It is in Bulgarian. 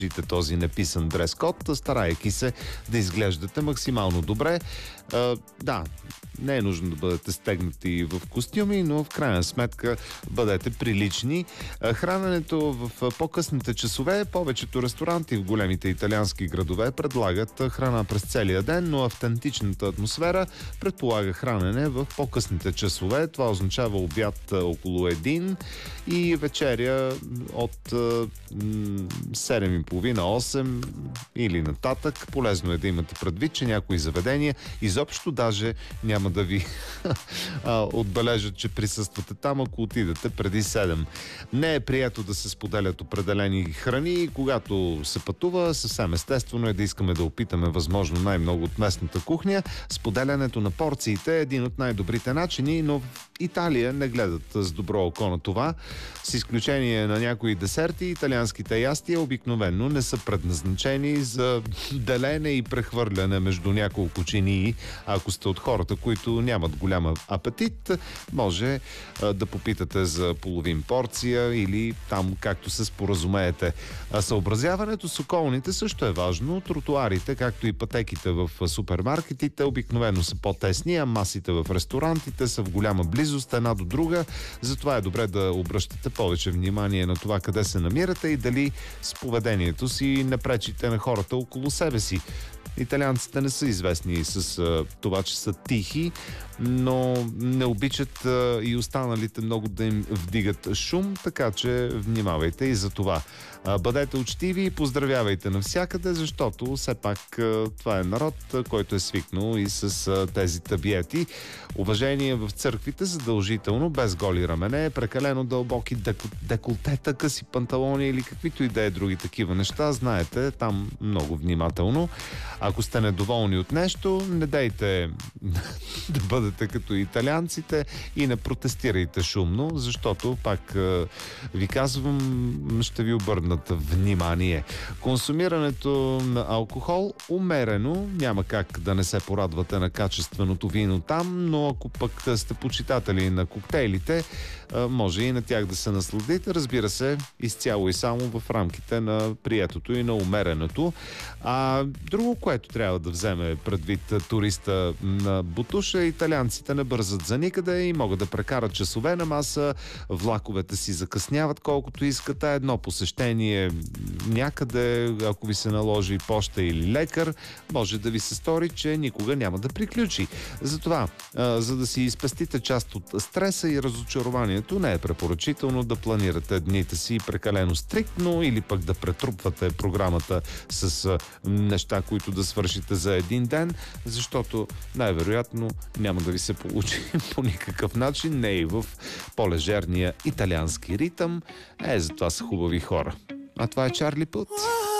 този неписан дрес-код, старайки се да изглеждате максимално добре. Да, не е нужно да бъдете стегнати в костюми, но в крайна сметка бъдете прилични. Храненето в по-късните часове, повечето ресторанти в големите италиански градове предлагат храна през целия ден, но автентичната атмосфера предполага хранене в по-късните часове. Това означава обяд около 1 и вечеря от 7:30-8 или нататък. Полезно е да имате предвид, че някои заведения изобщо даже няма да ви отбележат, че присъствате там, ако отидете преди 7. Не е прието да се споделят определени храни. Когато се пътува, съвсем естествено е да искаме да опитаме възможно най-много от местната кухня. Споделянето на порциите е един от най-добрите начини, но в Италия не гледат с добро око на това. С изключение на някои десерти, италианските ястия обикновено не са предназначени за делене и прехвърляне между няколко чинии. Ако сте от хората, които нямат голям апетит, може да попитате за половин порция или там както се споразумеете. Съобразяването с околните също е важно. Тротуарите, както и пътеките в супермаркетите, обикновено са по-тесни, а масите в ресторантите са в голяма близост една до друга. Затова е добре да обръщате повече внимание на това къде се намирате и дали с поведението си не пречите на хората около себе си. Италианците не са известни с това, че са тихи, но не обичат и останалите много да им вдигат шум, така че внимавайте и за това. Бъдете учтиви и поздравявайте навсякъде, защото все пак това е народ, който е свикнал и с тези табиети. Уважение в църквите задължително, без голи рамене, прекалено дълбоки деколтета, къси панталони или каквито и да е други такива неща. Знаете, там много внимателно. Ако сте недоволни от нещо, не дейте да бъдете като италианците и не протестирайте шумно, защото пак ви казвам, ще ви обърнат внимание. Консумирането на алкохол умерено, няма как да не се порадвате на качественото вино там, но ако пък сте почитатели на коктейлите, може и на тях да се насладите, разбира се, изцяло и само в рамките на приетото и на умереното. Друго, което трябва да вземе предвид туриста на Бутуша, италианците не бързат за никъде и могат да прекарат часове на маса, влаковете си закъсняват колкото искат, едно посещение някъде, ако ви се наложи поща или лекар, може да ви се стори, че никога няма да приключи. Затова, за да си изпестите част от стреса и разочарованието, не е препоръчително да планирате дните си прекалено стриктно или пък да претрупвате програмата с неща, които да свършите за един ден, защото най-вероятно няма да ви се получи по никакъв начин, не и в по-лежерния италиански ритъм. Затова са хубави хора. А това е Чарли Пут.